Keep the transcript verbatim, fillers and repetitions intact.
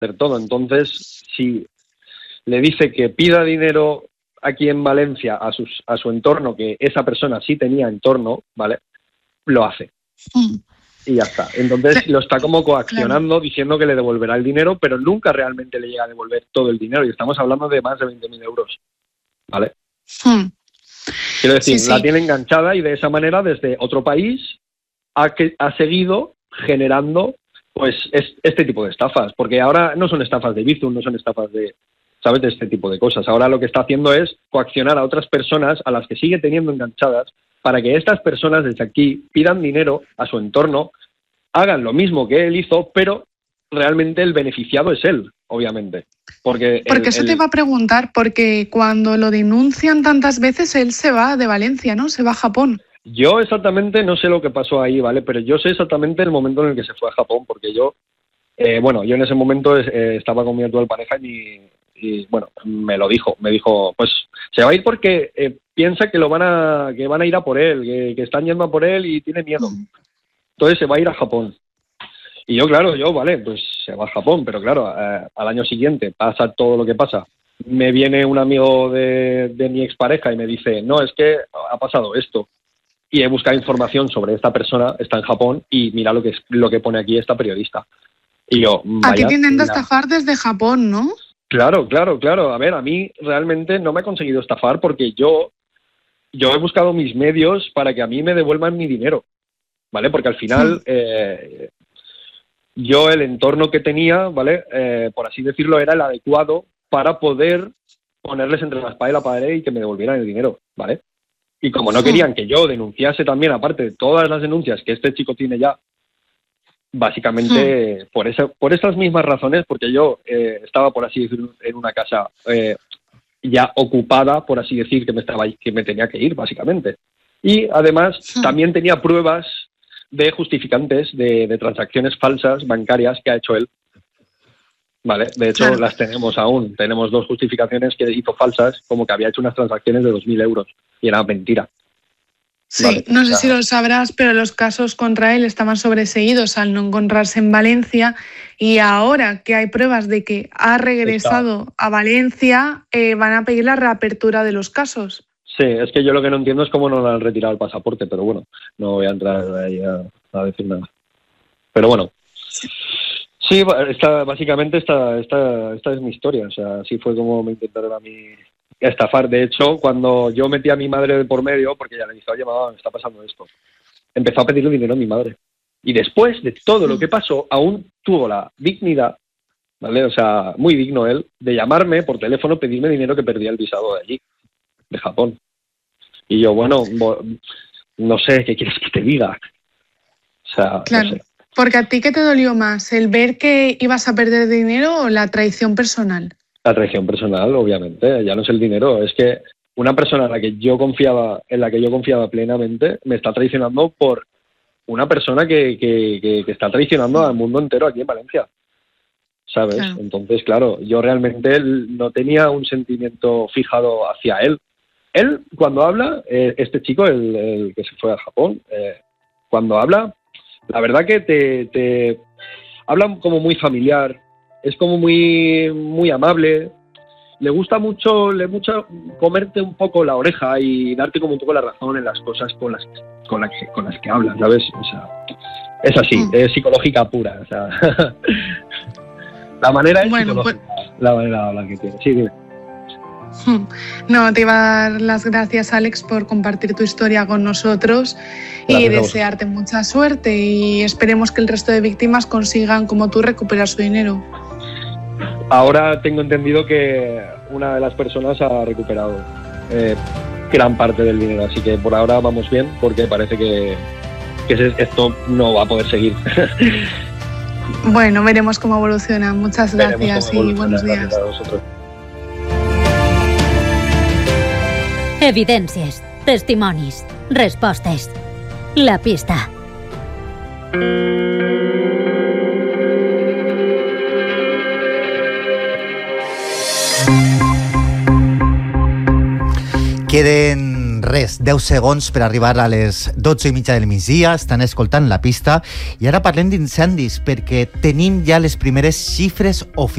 hacer todo. Entonces, si le dice que pida dinero aquí en Valencia a, sus, a su entorno, que esa persona sí tenía entorno, ¿vale? Lo hace. Mm. Y ya está. Entonces lo está como coaccionando, Claro. diciendo que le devolverá el dinero, pero nunca realmente le llega a devolver todo el dinero. Y estamos hablando de más de veinte mil euros, ¿vale? Mm. Quiero decir, Sí, la sí. tiene enganchada y de esa manera desde otro país ha, que, ha seguido generando pues es, este tipo de estafas, porque ahora no son estafas de Bizum, no son estafas de, ¿sabes?, de este tipo de cosas. Ahora lo que está haciendo es coaccionar a otras personas a las que sigue teniendo enganchadas para que estas personas desde aquí pidan dinero a su entorno, hagan lo mismo que él hizo, pero realmente el beneficiado es él, obviamente. Porque, Porque el, eso el... te iba a preguntar, porque cuando lo denuncian tantas veces, él se va de Valencia, ¿no? Se va a Japón. Yo exactamente no sé lo que pasó ahí, ¿vale? Pero yo sé exactamente el momento en el que se fue a Japón, porque yo, eh, bueno, yo en ese momento eh, estaba con mi actual pareja y, mi, y, bueno, me lo dijo, me dijo, pues se va a ir porque eh, piensa que lo van a, que van a ir a por él, que, que están yendo a por él y tiene miedo. Mm. Entonces se va a ir a Japón. Y yo, claro, yo, vale, pues se va a Japón, pero claro, eh, al año siguiente pasa todo lo que pasa. Me viene un amigo de, de mi expareja y me dice, no, es que ha pasado esto. Y he buscado información sobre esta persona, está en Japón, y mira lo que, es, lo que pone aquí esta periodista. Y yo, A ti vaya... te intenta la... estafar desde Japón, ¿no? Claro, claro, claro. A ver, a mí realmente no me ha conseguido estafar porque yo, yo he buscado mis medios para que a mí me devuelvan mi dinero, ¿vale? Porque al final... Mm. Eh, yo el entorno que tenía, ¿vale? Eh, por así decirlo, era el adecuado para poder ponerles entre la espada y la pared y que me devolvieran el dinero, ¿vale? Y como no querían que yo denunciase también, aparte de todas las denuncias que este chico tiene ya, básicamente por esa, por esas mismas razones, porque yo eh, estaba, por así decirlo, en una casa eh, ya ocupada, por así decir, que me, estaba, que me tenía que ir, básicamente. Y además también tenía pruebas de justificantes de, de transacciones falsas bancarias que ha hecho él. Vale, de hecho Claro. las tenemos aún. Tenemos dos justificaciones que hizo falsas, como que había hecho unas transacciones de dos mil euros y era mentira. Sí, Vale, no o sé sea, si lo sabrás, pero los casos contra él estaban sobreseídos al no encontrarse en Valencia y ahora que hay pruebas de que ha regresado está. a Valencia, eh, van a pedir la reapertura de los casos. Sí, es que yo lo que no entiendo es cómo no le han retirado el pasaporte, pero bueno, no voy a entrar ahí a, a decir nada. Pero bueno, sí, esta, básicamente esta, esta, esta es mi historia, o sea, así fue como me intentaron a mí estafar. De hecho, cuando yo metí a mi madre de por medio, porque ya le dije, oye, mamá, me está pasando esto, empezó a pedirle dinero a mi madre. Y después de todo lo que pasó, aún tuvo la dignidad, ¿vale? O sea, muy digno él, de llamarme por teléfono, pedirme dinero que perdía el visado de allí, de Japón. Y yo, bueno, no sé, ¿qué quieres que te diga? O sea, Claro, no sé. porque a ti, ¿qué te dolió más? ¿El ver que ibas a perder dinero o la traición personal? La traición personal, obviamente, ya no es el dinero, es que una persona en la que yo confiaba, en la que yo confiaba plenamente, me está traicionando por una persona que, que, que, que está traicionando al mundo entero aquí en Valencia, ¿sabes? Claro. Entonces, claro, yo realmente no tenía un sentimiento fijado hacia él. Él, cuando habla, eh, este chico, el, el que se fue a Japón, eh, cuando habla, la verdad que te, te habla como muy familiar, es como muy, muy amable, le gusta mucho, le gusta comerte un poco la oreja y darte como un poco la razón en las cosas con las, con las, que, con las que hablas, ¿sabes? O sea, es así, mm. es psicológica pura, o sea, la manera es bueno, psicológica, pues... la manera de hablar que tiene, sí, dime. No, te iba a dar las gracias, Alex, por compartir tu historia con nosotros. Gracias y desearte mucha suerte y esperemos que el resto de víctimas consigan, como tú, recuperar su dinero. Ahora tengo entendido que una de las personas ha recuperado eh, gran parte del dinero, así que por ahora vamos bien porque parece que, que esto no va a poder seguir. Bueno, veremos cómo evoluciona. Muchas gracias y buenos días. Gracias a vosotros. Evidències, testimonis, respostes. La pista. Queden queden res, deu segons per arribar a les dotze i mitja del migdia, estan escoltant La Pista, i ara parlem d'incendis, perquè tenim ja les primeres xifres oficials